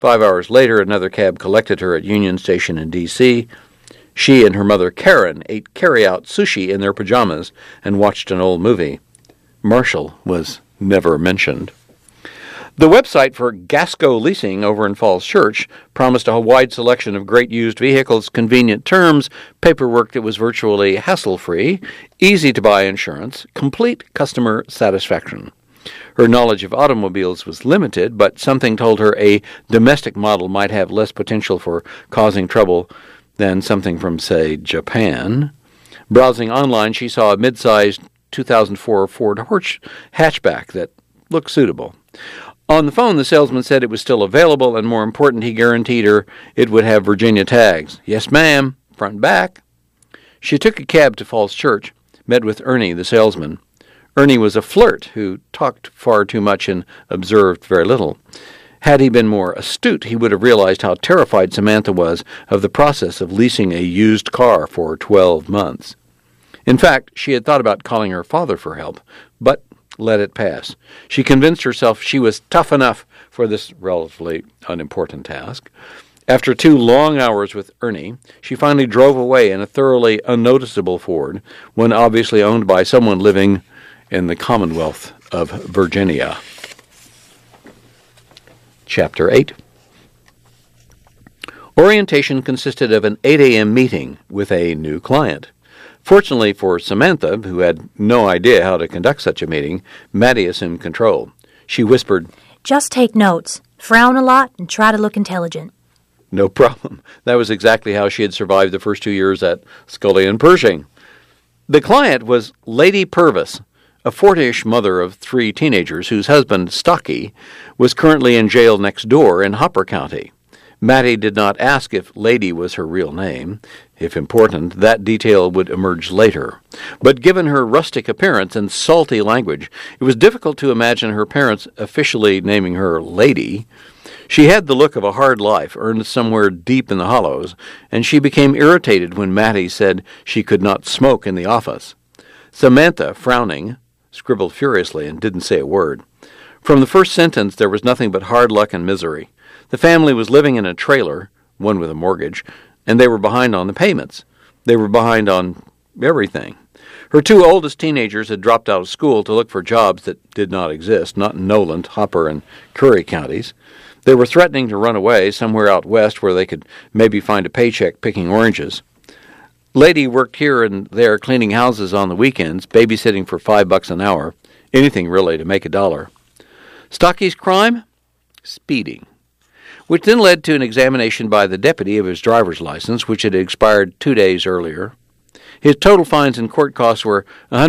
5 hours later, another cab collected her at Union Station in D.C. She and her mother, Karen, ate carry-out sushi in their pajamas and watched an old movie. Marshall was never mentioned. The website for Gasco Leasing over in Falls Church promised a wide selection of great used vehicles, convenient terms, paperwork that was virtually hassle-free, easy-to-buy insurance, complete customer satisfaction. Her knowledge of automobiles was limited, but something told her a domestic model might have less potential for causing trouble than something from, say, Japan. Browsing online, she saw a mid-sized 2004 Ford hatchback that looked suitable. On the phone, the salesman said it was still available, and more important, he guaranteed her it would have Virginia tags. Yes, ma'am, front and back. She took a cab to Falls Church, met with Ernie, the salesman. Ernie was a flirt who talked far too much and observed very little. Had he been more astute, he would have realized how terrified Samantha was of the process of leasing a used car for 12 months. In fact, she had thought about calling her father for help, but let it pass. She convinced herself she was tough enough for this relatively unimportant task. After 2 long hours with Ernie, she finally drove away in a thoroughly unnoticeable Ford, one obviously owned by someone living in the Commonwealth of Virginia. Chapter 8. Orientation consisted of an 8 a.m. meeting with a new client. Fortunately for Samantha, who had no idea how to conduct such a meeting, Maddie assumed control. She whispered, "Just take notes, frown a lot, and try to look intelligent." No problem. That was exactly how she had survived the first 2 years at Scully and Pershing. The client was Lady Purvis, a 40-ish mother of 3 teenagers whose husband, Stocky, was currently in jail next door in Hopper County. Maddie did not ask if Lady was her real name. If important, that detail would emerge later. But given her rustic appearance and salty language, it was difficult to imagine her parents officially naming her Lady. She had the look of a hard life earned somewhere deep in the hollows, and she became irritated when Maddie said she could not smoke in the office. Samantha, frowning, scribbled furiously and didn't say a word. From the first sentence, there was nothing but hard luck and misery. The family was living in a trailer, one with a mortgage, and they were behind on the payments. They were behind on everything. Her 2 oldest teenagers had dropped out of school to look for jobs that did not exist, not in Noland, Hopper, and Curry counties. They were threatening to run away somewhere out west where they could maybe find a paycheck picking oranges. Lady worked here and there cleaning houses on the weekends, babysitting for $5 an hour, anything really to make $1. Stocky's crime? Speeding, which then led to an examination by the deputy of his driver's license, which had expired 2 days earlier. His total fines and court costs were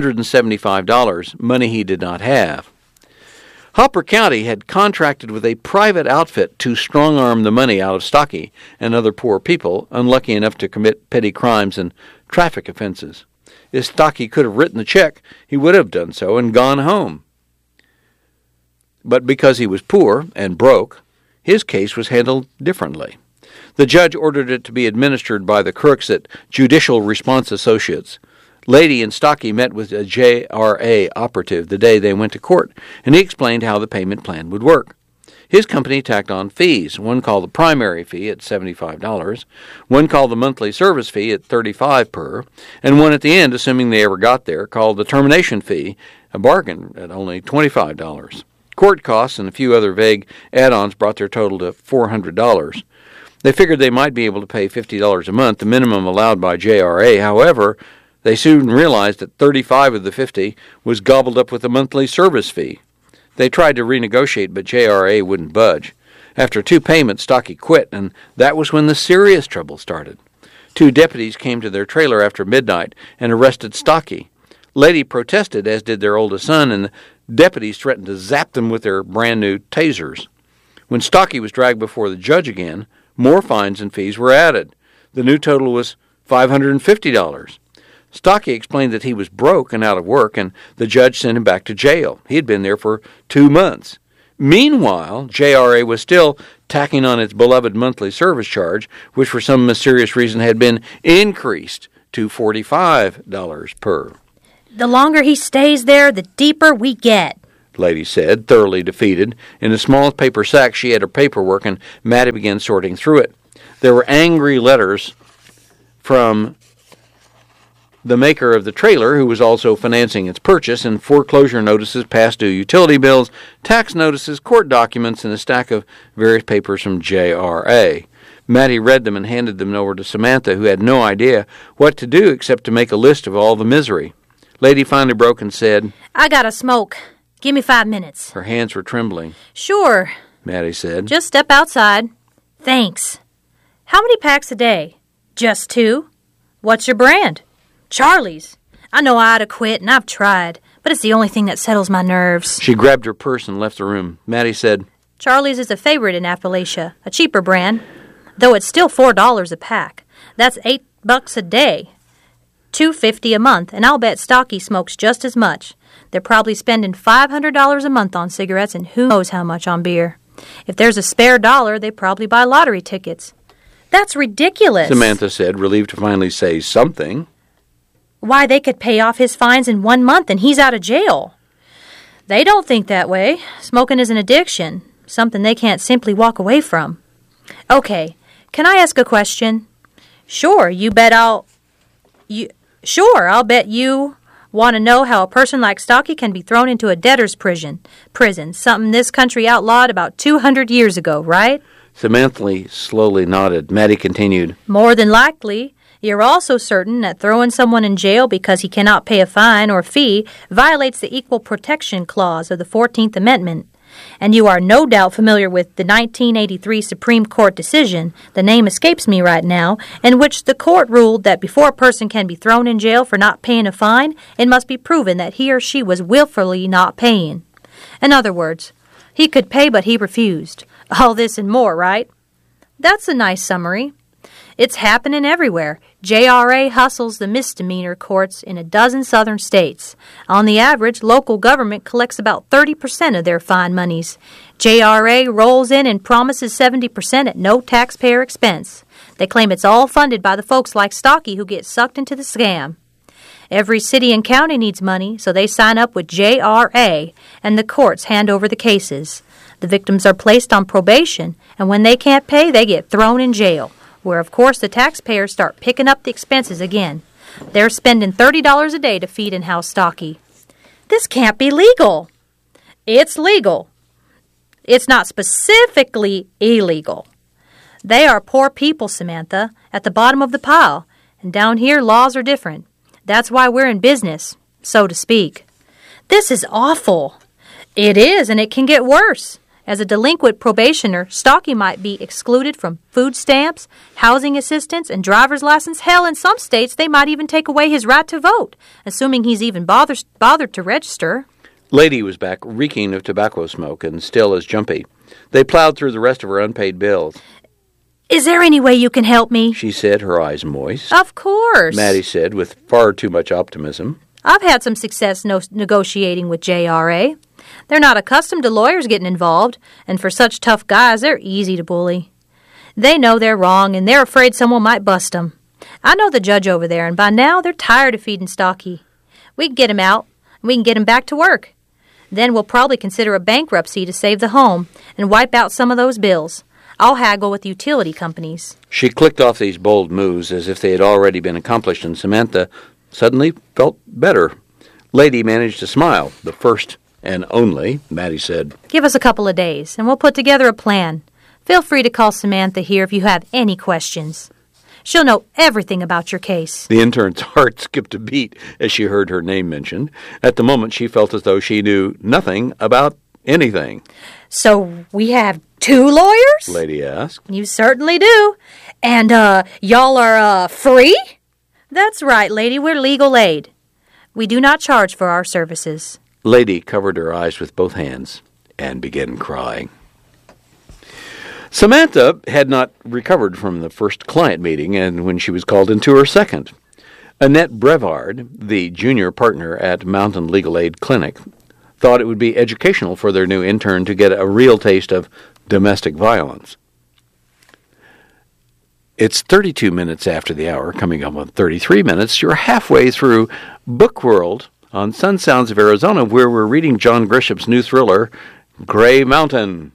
$175, money he did not have. Hopper County had contracted with a private outfit to strong-arm the money out of Stocky and other poor people unlucky enough to commit petty crimes and traffic offenses. If Stocky could have written the check, he would have done so and gone home. But because he was poor and broke, his case was handled differently. The judge ordered it to be administered by the crooks at Judicial Response Associates. Lady and Stocky met with a JRA operative the day they went to court, and he explained how the payment plan would work. His company tacked on fees, one called the primary fee at $75, one called the monthly service fee at $35 per, and one at the end, assuming they ever got there, called the termination fee, a bargain at only $25. Court costs and a few other vague add-ons brought their total to $400. They figured they might be able to pay $50 a month, the minimum allowed by JRA. However, they soon realized that $35 of the $50 was gobbled up with a monthly service fee. They tried to renegotiate, but JRA wouldn't budge. After 2 payments, Stocky quit, and that was when the serious trouble started. 2 deputies came to their trailer after midnight and arrested Stocky. Lady protested, as did their oldest son, and the deputies threatened to zap them with their brand-new tasers. When Stocky was dragged before the judge again, more fines and fees were added. The new total was $550. Stocky explained that he was broke and out of work, and the judge sent him back to jail. He had been there for 2 months. Meanwhile, JRA was still tacking on its beloved monthly service charge, which for some mysterious reason had been increased to $45 per. The longer he stays there, the deeper we get. Lady said, thoroughly defeated. In a small paper sack, she had her paperwork, and Mattie began sorting through it. There were angry letters from the maker of the trailer, who was also financing its purchase, and foreclosure notices, past due utility bills, tax notices, court documents, and a stack of various papers from JRA. Mattie read them and handed them over to Samantha, who had no idea what to do except to make a list of all the misery. Lady finally broke and said, I gotta smoke. Give me 5 minutes. Her hands were trembling. Sure, Mattie said. just step outside. Thanks. How many packs a day? Just 2. What's your brand? Charlie's. I know I ought to quit, and I've tried, but it's the only thing that settles my nerves. She grabbed her purse and left the room. Mattie said, Charlie's is a favorite in Appalachia, a cheaper brand, though it's still $4 a pack. That's $8 a day, $2.50 a month, and I'll bet Stocky smokes just as much. They're probably spending $500 a month on cigarettes and who knows how much on beer. If there's a spare dollar, they probably buy lottery tickets. That's ridiculous. Samantha said, relieved to finally say something. Why, they could pay off his fines in 1 month and he's out of jail. They don't think that way. Smoking is an addiction, something they can't simply walk away from. Okay, can I ask a question? Sure, I'll bet you want to know how a person like Stocky can be thrown into a debtor's prison, something this country outlawed about 200 years ago, right? Samantha slowly nodded. Mattie continued, More than likely, you're also certain that throwing someone in jail because he cannot pay a fine or fee violates the Equal Protection Clause of the 14th Amendment. And you are no doubt familiar with the 1983 Supreme Court decision, the name escapes me right now, in which the court ruled that before a person can be thrown in jail for not paying a fine, it must be proven that he or she was willfully not paying. In other words, he could pay but he refused. All this and more, right? That's a nice summary. It's happening everywhere. JRA hustles the misdemeanor courts in a dozen southern states. On the average, local government collects about 30% of their fine monies. JRA rolls in and promises 70% at no taxpayer expense. They claim it's all funded by the folks like Stocky who get sucked into the scam. Every city and county needs money, so they sign up with JRA, and the courts hand over the cases. The victims are placed on probation, and when they can't pay, they get thrown in jail, where, of course, the taxpayers start picking up the expenses again. They're spending $30 a day to feed and house Stocky. This can't be legal. It's legal. It's not specifically illegal. They are poor people, Samantha, at the bottom of the pile, and down here laws are different. That's why we're in business, so to speak. This is awful. It is, and it can get worse. As a delinquent probationer, Stocky might be excluded from food stamps, housing assistance, and driver's license. Hell, in some states, they might even take away his right to vote, assuming he's even bothered to register. Lady was back, reeking of tobacco smoke and still as jumpy. They plowed through the rest of her unpaid bills. Is there any way you can help me? She said, her eyes moist. Of course. Mattie said, with far too much optimism. I've had some success negotiating with JRA. They're not accustomed to lawyers getting involved, and for such tough guys, they're easy to bully. They know they're wrong, and they're afraid someone might bust them. I know the judge over there, and by now they're tired of feeding Stocky. We can get him out, and we can get him back to work. Then we'll probably consider a bankruptcy to save the home and wipe out some of those bills. I'll haggle with utility companies. She clicked off these bold moves as if they had already been accomplished, and Samantha suddenly felt better. Lady managed to smile, the first and only. Mattie said, Give us a couple of days, and we'll put together a plan. Feel free to call Samantha here if you have any questions. She'll know everything about your case. The intern's heart skipped a beat as she heard her name mentioned. At the moment, she felt as though she knew nothing about anything. So we have 2 lawyers? Lady asked. You certainly do. And, y'all are, free? That's right, lady. We're legal aid. We do not charge for our services. Lady covered her eyes with both hands and began crying. Samantha had not recovered from the first client meeting, and when she was called into her second, Annette Brevard, the junior partner at Mountain Legal Aid Clinic, thought it would be educational for their new intern to get a real taste of domestic violence. It's 32 minutes after the hour, coming up on 33 minutes. You're halfway through Book World on Sun Sounds of Arizona, where we're reading John Grisham's new thriller, Gray Mountain.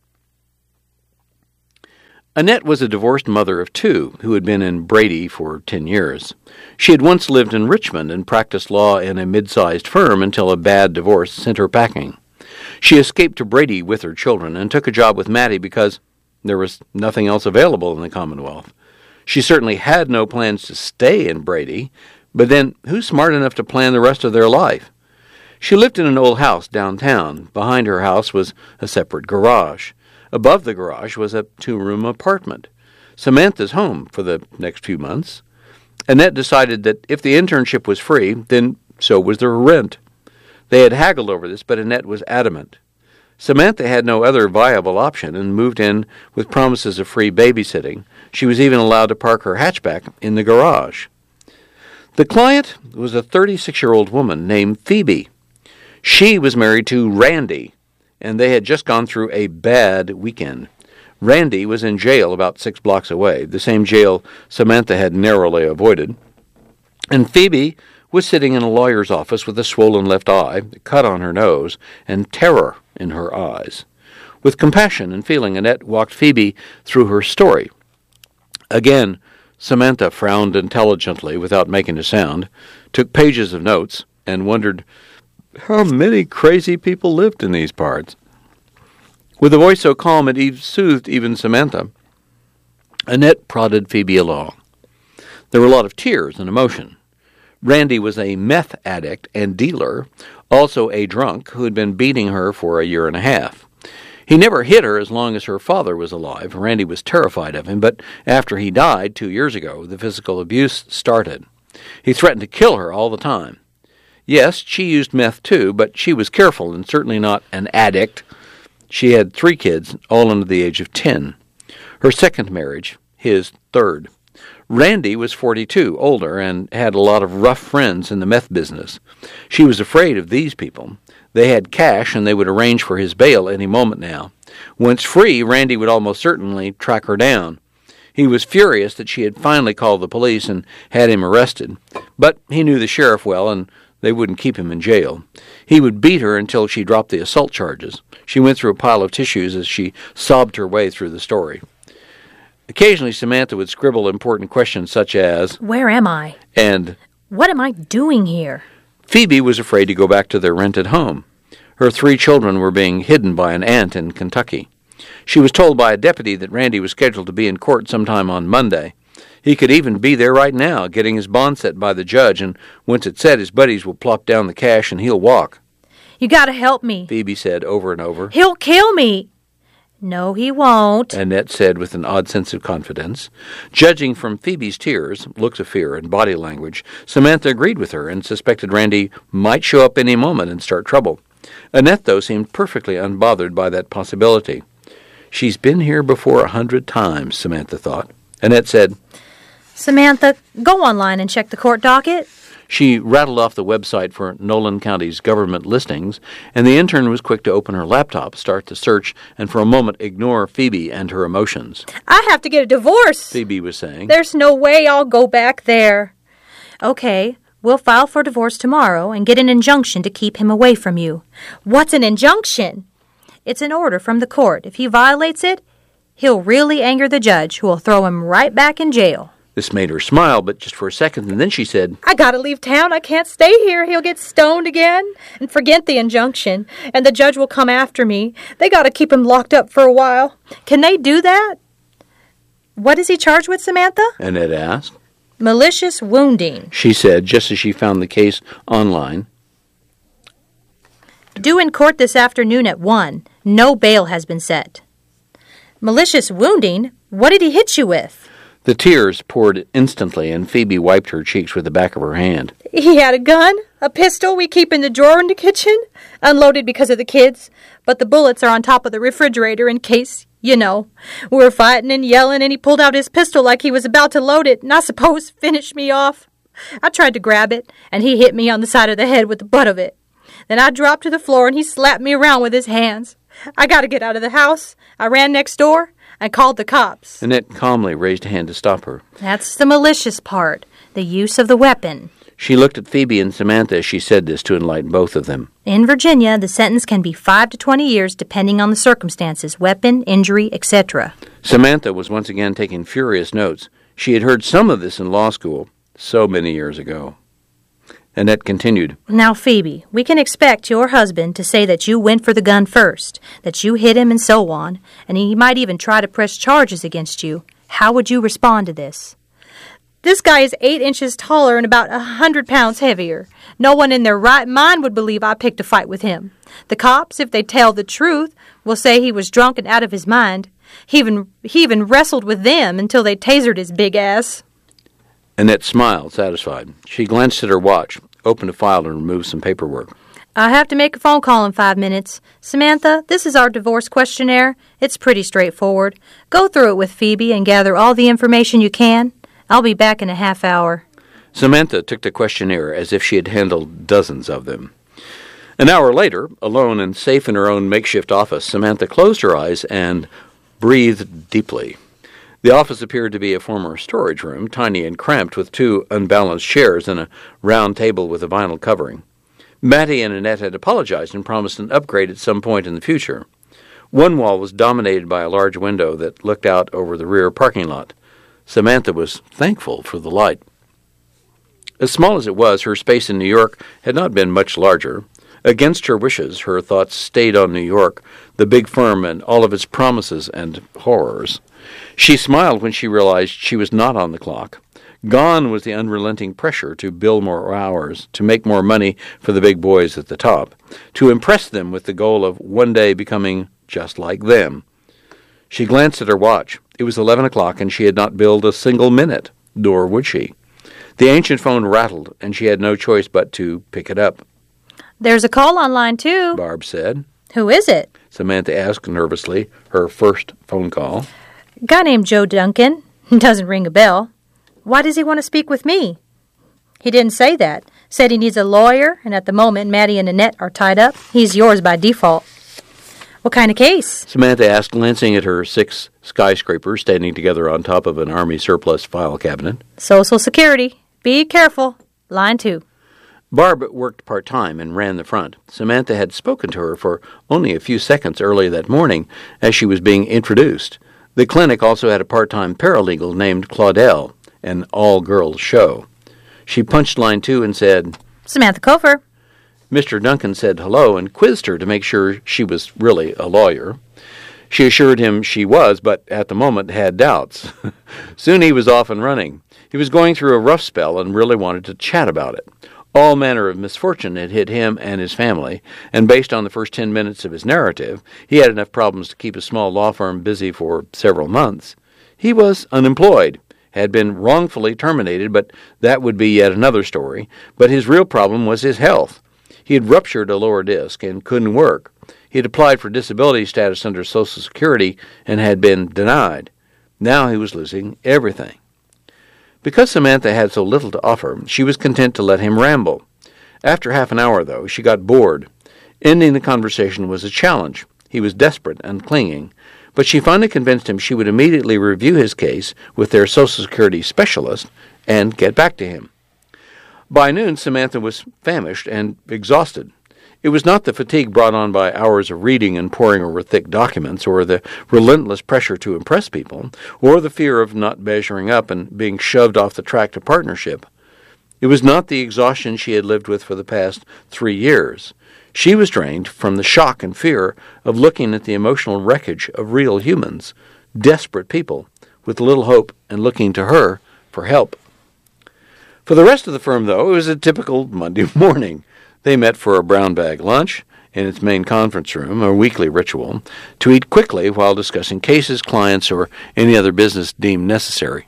Annette was a divorced mother of two who had been in Brady for 10 years. She had once lived in Richmond and practiced law in a mid-sized firm until a bad divorce sent her packing. She escaped to Brady with her children and took a job with Mattie because there was nothing else available in the Commonwealth. She certainly had no plans to stay in Brady, but then who's smart enough to plan the rest of their life? She lived in an old house downtown. Behind her house was a separate garage. Above the garage was a 2-room apartment. Samantha's home for the next few months. Annette decided that if the internship was free, then so was their rent. They had haggled over this, but Annette was adamant. Samantha had no other viable option and moved in with promises of free babysitting. She was even allowed to park her hatchback in the garage. The client was a 36-year-old woman named Phoebe. She was married to Randy, and they had just gone through a bad weekend. Randy was in jail about 6 blocks away, the same jail Samantha had narrowly avoided. And Phoebe was sitting in a lawyer's office with a swollen left eye, a cut on her nose, and terror in her eyes. With compassion and feeling, Annette walked Phoebe through her story. Again, Samantha frowned intelligently without making a sound, took pages of notes, and wondered how many crazy people lived in these parts. With a voice so calm it soothed even Samantha, Annette prodded Phoebe along. There were a lot of tears and emotion. Randy was a meth addict and dealer, also a drunk who had been beating her for a year and a half. He never hit her as long as her father was alive. Randy was terrified of him, but after he died 2 years ago, the physical abuse started. He threatened to kill her all the time. Yes, she used meth too, but she was careful and certainly not an addict. She had 3 kids, all under the age of 10. Her second marriage, his third. Randy was 42, older, and had a lot of rough friends in the meth business. She was afraid of these people. They had cash, and they would arrange for his bail any moment now. Once free, Randy would almost certainly track her down. He was furious that she had finally called the police and had him arrested. But he knew the sheriff well, and they wouldn't keep him in jail. He would beat her until she dropped the assault charges. She went through a pile of tissues as she sobbed her way through the story. Occasionally, Samantha would scribble important questions such as, "Where am I?" and, "What am I doing here?" Phoebe was afraid to go back to their rented home. Her 3 children were being hidden by an aunt in Kentucky. She was told by a deputy that Randy was scheduled to be in court sometime on Monday. He could even be there right now, getting his bond set by the judge, and once it's set, his buddies will plop down the cash and he'll walk. "You gotta help me," Phoebe said over and over. "He'll kill me." "No, he won't," Annette said with an odd sense of confidence. Judging from Phoebe's tears, looks of fear, and body language, Samantha agreed with her and suspected Randy might show up any moment and start trouble. Annette, though, seemed perfectly unbothered by that possibility. She's been here before 100 times, Samantha thought. Annette said, "Samantha, go online and check the court docket." She rattled off the website for Nolan County's government listings, and the intern was quick to open her laptop, start the search, and for a moment ignore Phoebe and her emotions. "I have to get a divorce," Phoebe was saying. "There's no way I'll go back there." "Okay, we'll file for divorce tomorrow and get an injunction to keep him away from you." "What's an injunction?" "It's an order from the court. If he violates it, he'll really anger the judge, who will throw him right back in jail." This made her smile, but just for a second, and then she said, "I gotta leave town. I can't stay here. He'll get stoned again. And forget the injunction, and the judge will come after me. They gotta keep him locked up for a while. Can they do that?" "What is he charged with, Samantha?" Annette asked. "Malicious wounding," She said, just as she found the case online. "Due in court this afternoon at 1. No bail has been set." "Malicious wounding? What did he hit you with?" The tears poured instantly, and Phoebe wiped her cheeks with the back of her hand. "He had a gun, a pistol we keep in the drawer in the kitchen, unloaded because of the kids, but the bullets are on top of the refrigerator in case, you know. We were fighting and yelling, and he pulled out his pistol like he was about to load it, and I suppose finished me off. I tried to grab it, and he hit me on the side of the head with the butt of it. Then I dropped to the floor, and he slapped me around with his hands. I got to get out of the house. I ran next door and called the cops." Annette calmly raised a hand to stop her. "That's the malicious part, the use of the weapon." She looked at Phoebe and Samantha as she said this to enlighten both of them. In Virginia, the sentence can be 5 to 20 years depending on the circumstances, weapon, injury, etc. Samantha was once again taking furious notes. She had heard some of this in law school so many years ago. Annette continued. Now, Phoebe, we can expect your husband to say that you went for the gun first, that you hit him and so on, and he might even try to press charges against you. How would you respond to this? This guy is 8 inches taller and about 100 pounds heavier. No one in their right mind would believe I picked a fight with him. The cops, if they tell the truth, will say he was drunk and out of his mind. He even wrestled with them until they tasered his big ass. Annette smiled, satisfied. She glanced at her watch, opened a file, and removed some paperwork. I have to make a phone call in 5 minutes. Samantha, this is our divorce questionnaire. It's pretty straightforward. Go through it with Phoebe and gather all the information you can. I'll be back in a half hour. Samantha took the questionnaire as if she had handled dozens of them. An hour later, alone and safe in her own makeshift office, Samantha closed her eyes and breathed deeply. The office appeared to be a former storage room, tiny and cramped, with 2 unbalanced chairs and a round table with a vinyl covering. Mattie and Annette had apologized and promised an upgrade at some point in the future. One wall was dominated by a large window that looked out over the rear parking lot. Samantha was thankful for the light. As small as it was, her space in New York had not been much larger. Against her wishes, her thoughts stayed on New York, the big firm and all of its promises and horrors. She smiled when she realized she was not on the clock. Gone was the unrelenting pressure to bill more hours, to make more money for the big boys at the top, to impress them with the goal of one day becoming just like them. She glanced at her watch. It was 11 o'clock, and she had not billed a single minute, nor would she. The ancient phone rattled, and she had no choice but to pick it up. There's a call on line 2, Barb said. Who is it? Samantha asked nervously, her first phone call. A guy named Joe Duncan. Doesn't ring a bell. Why does he want to speak with me? He didn't say that. Said he needs a lawyer, and at the moment Mattie and Annette are tied up. He's yours by default. What kind of case? Samantha asked, glancing at her 6 skyscrapers standing together on top of an Army surplus file cabinet. Social Security. Be careful. Line 2. Barb worked part-time and ran the front. Samantha had spoken to her for only a few seconds early that morning as she was being introduced. The clinic also had a part-time paralegal named Claudel, an all-girls show. She punched line 2 and said, Samantha Cofer. Mr. Duncan said hello and quizzed her to make sure she was really a lawyer. She assured him she was, but at the moment had doubts. Soon he was off and running. He was going through a rough spell and really wanted to chat about it. All manner of misfortune had hit him and his family, and based on the first 10 minutes of his narrative, he had enough problems to keep a small law firm busy for several months. He was unemployed, had been wrongfully terminated, but that would be yet another story. But his real problem was his health. He had ruptured a lower disc and couldn't work. He had applied for disability status under Social Security and had been denied. Now he was losing everything. Because Samantha had so little to offer, she was content to let him ramble. After half an hour, though, she got bored. Ending the conversation was a challenge. He was desperate and clinging, but she finally convinced him she would immediately review his case with their Social Security specialist and get back to him. By noon, Samantha was famished and exhausted. It was not the fatigue brought on by hours of reading and poring over thick documents, or the relentless pressure to impress people, or the fear of not measuring up and being shoved off the track to partnership. It was not the exhaustion she had lived with for the past 3 years. She was drained from the shock and fear of looking at the emotional wreckage of real humans, desperate people, with little hope and looking to her for help. For the rest of the firm, though, it was a typical Monday morning. They met for a brown bag lunch in its main conference room, a weekly ritual, to eat quickly while discussing cases, clients, or any other business deemed necessary.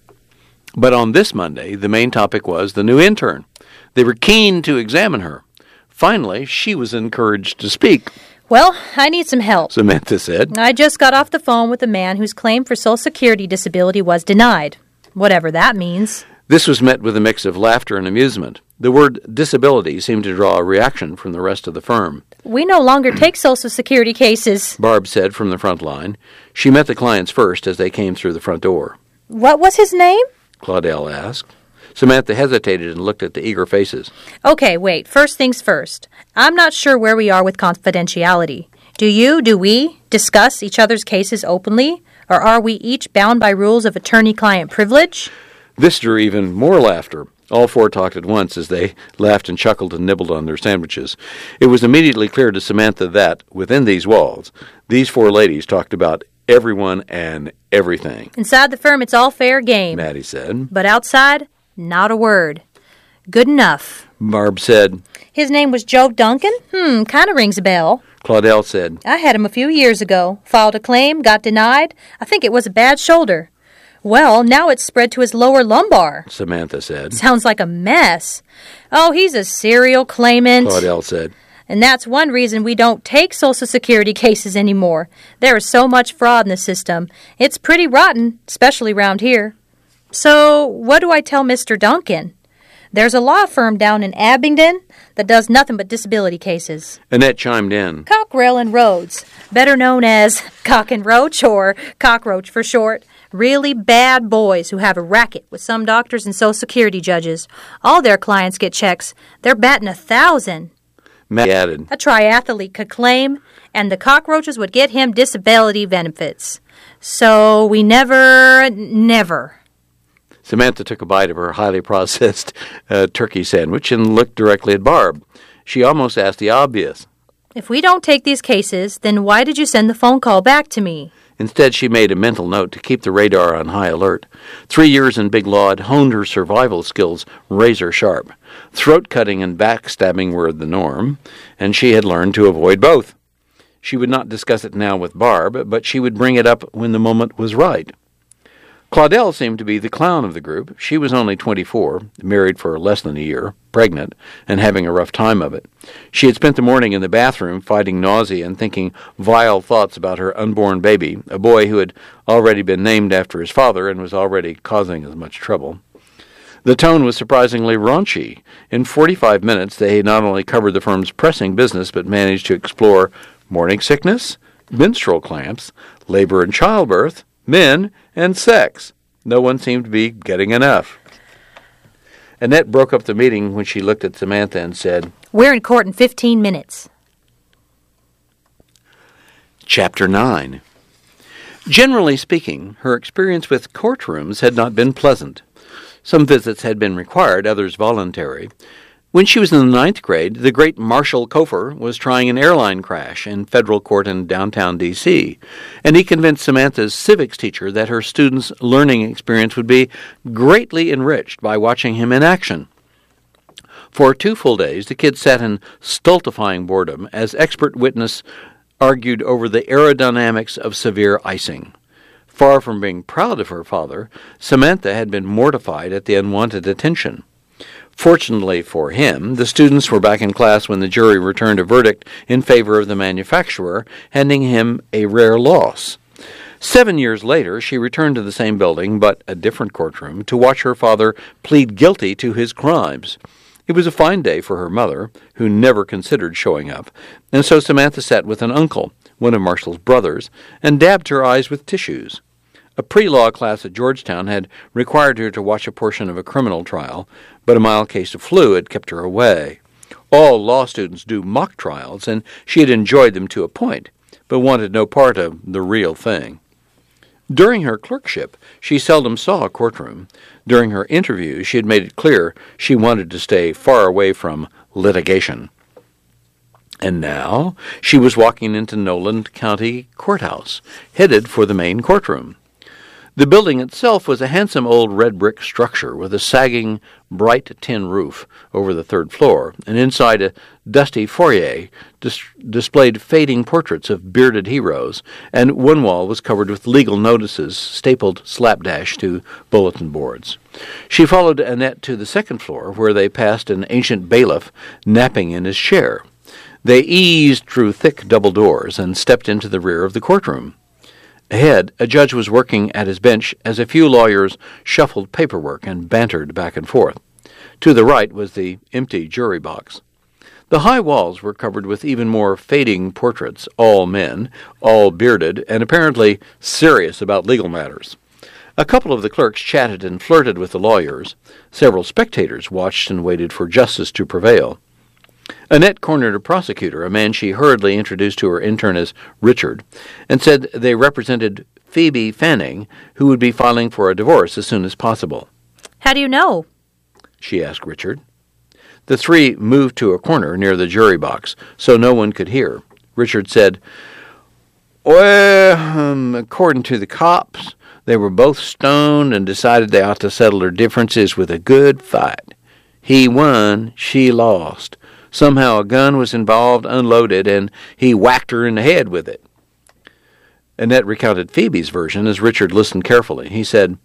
But on this Monday, the main topic was the new intern. They were keen to examine her. Finally, she was encouraged to speak. Well, I need some help, Samantha said. I just got off the phone with a man whose claim for Social Security disability was denied, whatever that means. This was met with a mix of laughter and amusement. The word disability seemed to draw a reaction from the rest of the firm. We no longer take Social Security cases, Barb said from the front line. She met the clients first as they came through the front door. What was his name? Claudel asked. Samantha hesitated and looked at the eager faces. Okay, wait. First things first. I'm not sure where we are with confidentiality. Do we discuss each other's cases openly? Or are we each bound by rules of attorney-client privilege? This drew even more laughter. All four talked at once as they laughed and chuckled and nibbled on their sandwiches. It was immediately clear to Samantha that, within these walls, these four ladies talked about everyone and everything. Inside the firm, it's all fair game, Maddie said. But outside, not a word. Good enough. Barb said. His name was Joe Duncan? Kind of rings a bell. Claudel said. I had him a few years ago. Filed a claim, got denied. I think it was a bad shoulder. Well, now it's spread to his lower lumbar. Samantha said. Sounds like a mess. Oh, he's a serial claimant. Claudel said. And that's one reason we don't take Social Security cases anymore. There is so much fraud in the system. It's pretty rotten, especially around here. So, what do I tell Mr. Duncan? There's a law firm down in Abingdon that does nothing but disability cases. Annette chimed in. Cockrell and Rhodes, better known as Cock and Roach or Cockroach for short. Really bad boys who have a racket with some doctors and Social Security judges. All their clients get checks. They're batting 1,000. Matt added. A triathlete could claim, and the cockroaches would get him disability benefits. So we never. Samantha took a bite of her highly processed turkey sandwich and looked directly at Barb. She almost asked the obvious. If we don't take these cases, then why did you send the phone call back to me? Instead, she made a mental note to keep the radar on high alert. 3 years in Big Law had honed her survival skills razor sharp. Throat-cutting and backstabbing were the norm, and she had learned to avoid both. She would not discuss it now with Barb, but she would bring it up when the moment was right. Claudel seemed to be the clown of the group. She was only 24, married for less than a year, pregnant, and having a rough time of it. She had spent the morning in the bathroom fighting nausea and thinking vile thoughts about her unborn baby, a boy who had already been named after his father and was already causing as much trouble. The tone was surprisingly raunchy. In 45 minutes, they not only covered the firm's pressing business, but managed to explore morning sickness, menstrual cramps, labor and childbirth, men, and sex. No one seemed to be getting enough. Annette broke up the meeting when she looked at Samantha and said, We're in court in 15 minutes. Chapter 9. Generally speaking, her experience with courtrooms had not been pleasant. Some visits had been required, others voluntary. When she was in the 9th grade, the great Marshall Kofer was trying an airline crash in federal court in downtown D.C., and he convinced Samantha's civics teacher that her students' learning experience would be greatly enriched by watching him in action. For 2 full days, the kids sat in stultifying boredom as expert witness argued over the aerodynamics of severe icing. Far from being proud of her father, Samantha had been mortified at the unwanted attention. Fortunately for him, the students were back in class when the jury returned a verdict in favor of the manufacturer, handing him a rare loss. 7 years later, she returned to the same building, but a different courtroom, to watch her father plead guilty to his crimes. It was a fine day for her mother, who never considered showing up, and so Samantha sat with an uncle, one of Marshall's brothers, and dabbed her eyes with tissues. A pre-law class at Georgetown had required her to watch a portion of a criminal trial, but a mild case of flu had kept her away. All law students do mock trials, and she had enjoyed them to a point, but wanted no part of the real thing. During her clerkship, she seldom saw a courtroom. During her interviews, she had made it clear she wanted to stay far away from litigation. And now she was walking into Noland County Courthouse, headed for the main courtroom. The building itself was a handsome old red brick structure with a sagging, bright tin roof over the 3rd floor, and inside a dusty foyer displayed fading portraits of bearded heroes, and one wall was covered with legal notices stapled slapdash to bulletin boards. She followed Annette to the 2nd floor, where they passed an ancient bailiff napping in his chair. They eased through thick double doors and stepped into the rear of the courtroom. Ahead, a judge was working at his bench as a few lawyers shuffled paperwork and bantered back and forth. To the right was the empty jury box. The high walls were covered with even more fading portraits, all men, all bearded, and apparently serious about legal matters. A couple of the clerks chatted and flirted with the lawyers. Several spectators watched and waited for justice to prevail. Annette cornered a prosecutor, a man she hurriedly introduced to her intern as Richard, and said they represented Phoebe Fanning, who would be filing for a divorce as soon as possible. How do you know? She asked Richard. The three moved to a corner near the jury box, so no one could hear. Richard said, "Well, according to the cops, they were both stoned and decided they ought to settle their differences with a good fight. He won, she lost. Somehow a gun was involved, unloaded, and he whacked her in the head with it." Annette recounted Phoebe's version as Richard listened carefully. He said,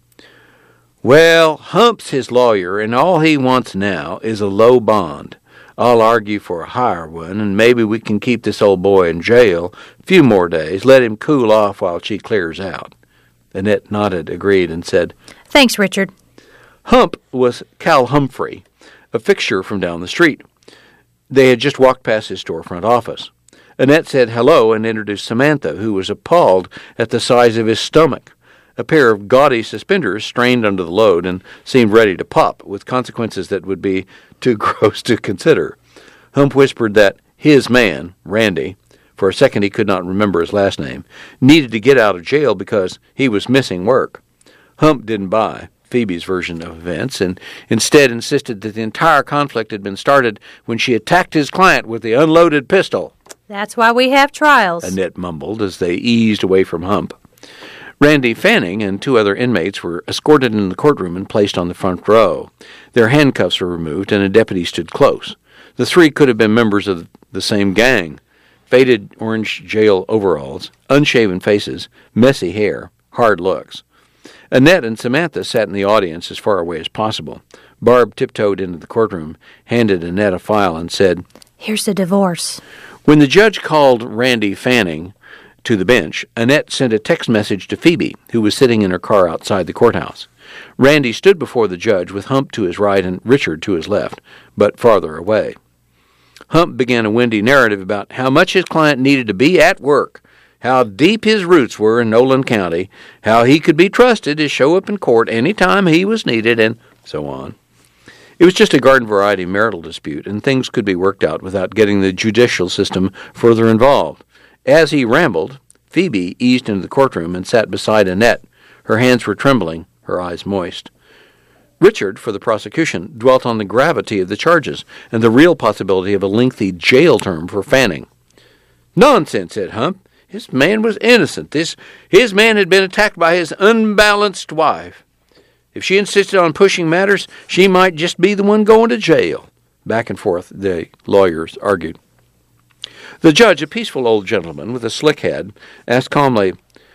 "Well, Hump's his lawyer, and all he wants now is a low bond. I'll argue for a higher one, and maybe we can keep this old boy in jail a few more days, let him cool off while she clears out." Annette nodded, agreed, and said, "Thanks, Richard." Hump was Cal Humphrey, a fixture from down the street. They had just walked past his storefront office. Annette said hello and introduced Samantha, who was appalled at the size of his stomach. A pair of gaudy suspenders strained under the load and seemed ready to pop, with consequences that would be too gross to consider. Hump whispered that his man, Randy, for a second he could not remember his last name, needed to get out of jail because he was missing work. Hump didn't buy Phoebe's version of events, and instead insisted that the entire conflict had been started when she attacked his client with the unloaded pistol. "That's why we have trials," Annette mumbled as they eased away from Hump. Randy Fanning and two other inmates were escorted into the courtroom and placed on the front row. Their handcuffs were removed, and a deputy stood close. The three could have been members of the same gang. Faded orange jail overalls, unshaven faces, messy hair, hard looks. Annette and Samantha sat in the audience as far away as possible. Barb tiptoed into the courtroom, handed Annette a file, and said, "Here's the divorce." When the judge called Randy Fanning to the bench, Annette sent a text message to Phoebe, who was sitting in her car outside the courthouse. Randy stood before the judge with Hump to his right and Richard to his left, but farther away. Hump began a windy narrative about how much his client needed to be at work, how deep his roots were in Nolan County, how he could be trusted to show up in court any time he was needed, and so on. It was just a garden variety marital dispute, and things could be worked out without getting the judicial system further involved. As he rambled, Phoebe eased into the courtroom and sat beside Annette. Her hands were trembling, her eyes moist. Richard, for the prosecution, dwelt on the gravity of the charges and the real possibility of a lengthy jail term for Fanning. "Nonsense," said Hump. "This man was innocent. His man had been attacked by his unbalanced wife. If she insisted on pushing matters, she might just be the one going to jail." Back and forth the lawyers argued. The judge, a peaceful old gentleman with a slick head, asked calmly,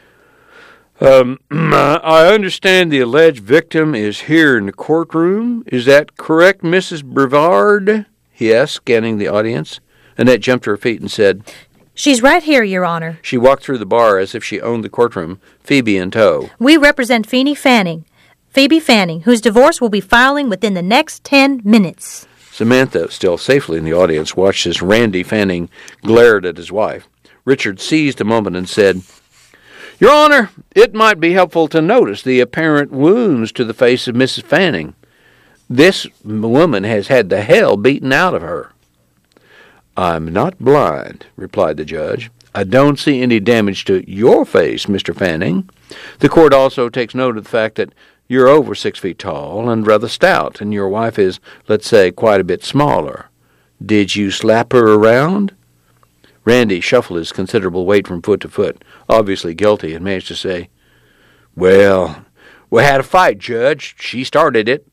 I understand the alleged victim is here in the courtroom. Is that correct, Mrs. Brevard?" he asked, scanning the audience. Annette jumped to her feet and said, "She's right here, Your Honor." She walked through the bar as if she owned the courtroom, Phoebe in tow. "We represent Phoebe Fanning, whose divorce will be filing within the next 10 minutes. Samantha, still safely in the audience, watched as Randy Fanning glared at his wife. Richard seized a moment and said, "Your Honor, it might be helpful to notice the apparent wounds to the face of Mrs. Fanning. This woman has had the hell beaten out of her." "I'm not blind," replied the judge. "I don't see any damage to your face, Mr. Fanning. The court also takes note of the fact that you're over 6 feet tall and rather stout, and your wife is, let's say, quite a bit smaller. Did you slap her around?" Randy shuffled his considerable weight from foot to foot, obviously guilty, and managed to say, "Well, we had a fight, Judge. She started it."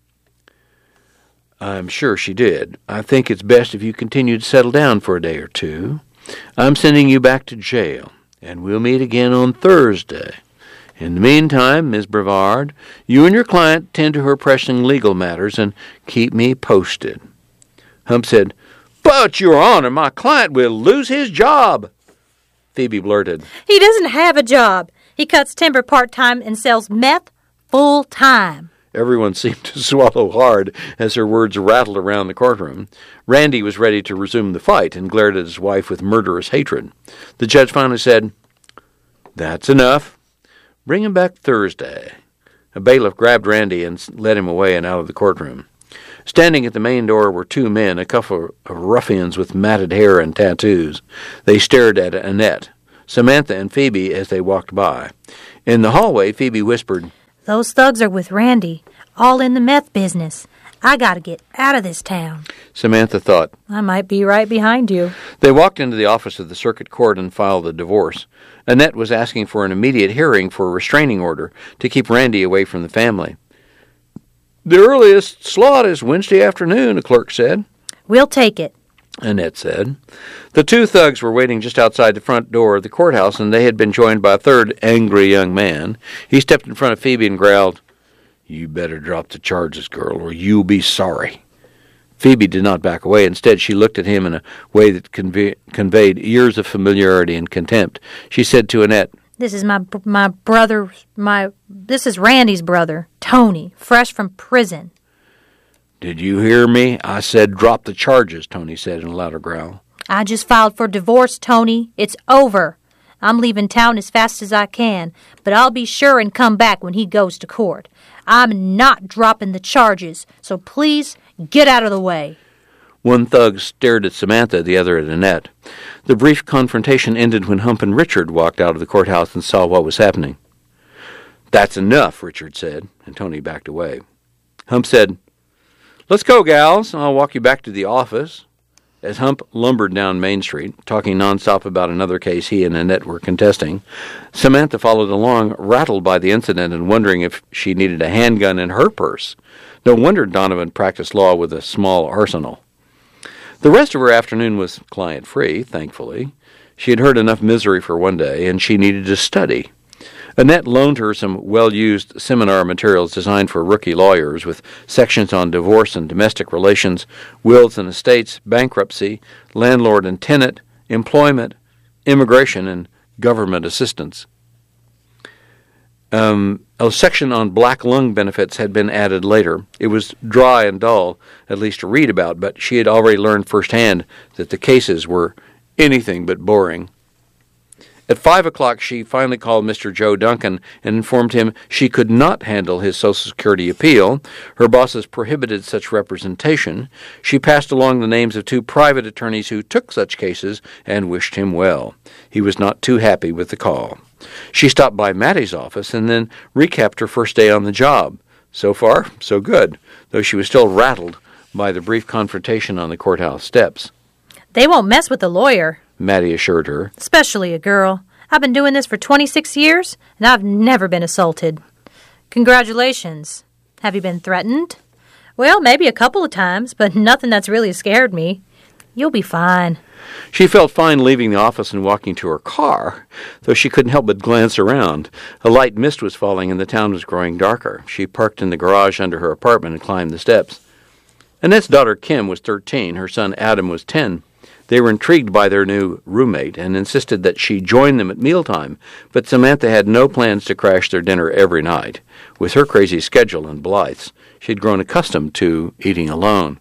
"I'm sure she did. I think it's best if you continue to settle down for a day or two. I'm sending you back to jail, and we'll meet again on Thursday. In the meantime, Ms. Brevard, you and your client tend to her pressing legal matters and keep me posted." Hump said, "But, Your Honor, my client will lose his job." Phoebe blurted, "He doesn't have a job. He cuts timber part-time and sells meth full-time." Everyone seemed to swallow hard as her words rattled around the courtroom. Randy was ready to resume the fight and glared at his wife with murderous hatred. The judge finally said, "That's enough. Bring him back Thursday. A bailiff grabbed Randy and led him away and out of the courtroom. Standing at the main door were two men, a couple of ruffians with matted hair and tattoos. They stared at Annette, Samantha, and Phoebe as they walked by. In the hallway, Phoebe whispered, "Those thugs are with Randy, all in the meth business. I gotta get out of this town." Samantha thought, "I might be right behind you." They walked into the office of the circuit court and filed a divorce. Annette was asking for an immediate hearing for a restraining order to keep Randy away from the family. "The earliest slot is Wednesday afternoon," a clerk said. "We'll take it," Annette said. The two thugs were waiting just outside the front door of the courthouse, and they had been joined by a third angry young man. He stepped in front of Phoebe and growled, "You better drop the charges, girl, or you'll be sorry." Phoebe did not back away. Instead, she looked at him in a way that conveyed years of familiarity and contempt. She said to Annette, This is this is Randy's brother, Tony, fresh from prison." "Did you hear me? I said drop the charges," Tony said in a louder growl. "I just filed for divorce, Tony. It's over. I'm leaving town as fast as I can, but I'll be sure and come back when he goes to court. I'm not dropping the charges, so please get out of the way." One thug stared at Samantha, the other at Annette. The brief confrontation ended when Hump and Richard walked out of the courthouse and saw what was happening. "That's enough," Richard said, and Tony backed away. Hump said, "Let's go, gals. I'll walk you back to the office." As Hump lumbered down Main Street, talking nonstop about another case he and Annette were contesting, Samantha followed along, rattled by the incident and wondering if she needed a handgun in her purse. No wonder Donovan practiced law with a small arsenal. The rest of her afternoon was client-free, thankfully. She had heard enough misery for one day, and she needed to study. Annette loaned her some well-used seminar materials designed for rookie lawyers, with sections on divorce and domestic relations, wills and estates, bankruptcy, landlord and tenant, employment, immigration, and government assistance. A section on black lung benefits had been added later. It was dry and dull, at least to read about, but she had already learned firsthand that the cases were anything but boring. At 5 o'clock, she finally called Mr. Joe Duncan and informed him she could not handle his Social Security appeal. Her bosses prohibited such representation. She passed along the names of two private attorneys who took such cases and wished him well. He was not too happy with the call. She stopped by Mattie's office and then recapped her first day on the job. So far, so good, though she was still rattled by the brief confrontation on the courthouse steps. "They won't mess with the lawyer," Mattie assured her. "especially a girl. I've been doing this for 26 years, and I've never been assaulted." "Congratulations. Have you been threatened?" "Well, maybe a couple of times, but nothing that's really scared me. You'll be fine." She felt fine leaving the office and walking to her car, though she couldn't help but glance around. A light mist was falling and the town was growing darker. She parked in the garage under her apartment and climbed the steps. Annette's daughter Kim was 13. Her son Adam was 10. They were intrigued by their new roommate and insisted that she join them at mealtime, but Samantha had no plans to crash their dinner every night. With her crazy schedule and Blythe's, she had grown accustomed to eating alone.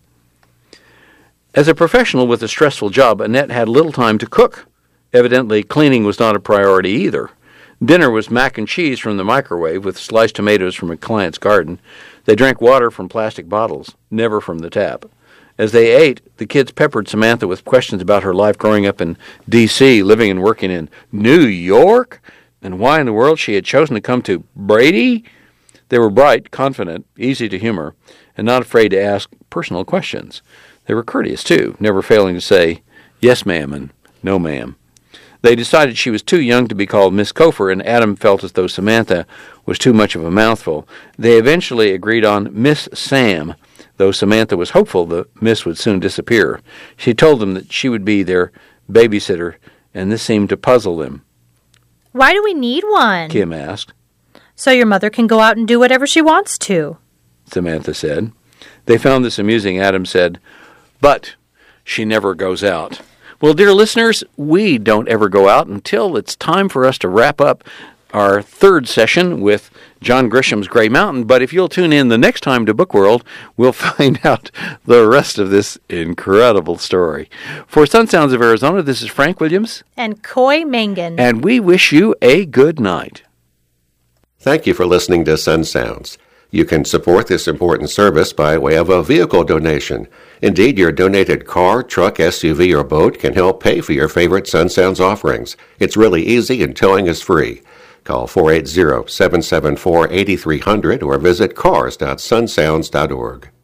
As a professional with a stressful job, Annette had little time to cook. Evidently, cleaning was not a priority either. Dinner was mac and cheese from the microwave with sliced tomatoes from a client's garden. They drank water from plastic bottles, never from the tap. As they ate, the kids peppered Samantha with questions about her life growing up in D.C., living and working in New York, and why in the world she had chosen to come to Brady. They were bright, confident, easy to humor, and not afraid to ask personal questions. They were courteous, too, never failing to say, "Yes, ma'am," and "No, ma'am." They decided she was too young to be called Miss Cofer, and Adam felt as though Samantha was too much of a mouthful. They eventually agreed on Miss Sam, though Samantha was hopeful the Miss would soon disappear. She told them that she would be their babysitter, and this seemed to puzzle them. "Why do we need one?" Kim asked. "So your mother can go out and do whatever she wants to," Samantha said. They found this amusing. Adam said, "But she never goes out." Well, dear listeners, we don't ever go out until it's time for us to wrap up our third session with John Grisham's Grey Mountain. But if you'll tune in the next time to Book World, we'll find out the rest of this incredible story. For Sun Sounds of Arizona, this is Frank Williams and Coy Mangan. And we wish you a good night. Thank you for listening to Sun Sounds. You can support this important service by way of a vehicle donation. Indeed, your donated car, truck, SUV, or boat can help pay for your favorite Sun Sounds offerings. It's really easy and towing is free. Call 480-774-8300 or visit cars.sunsounds.org.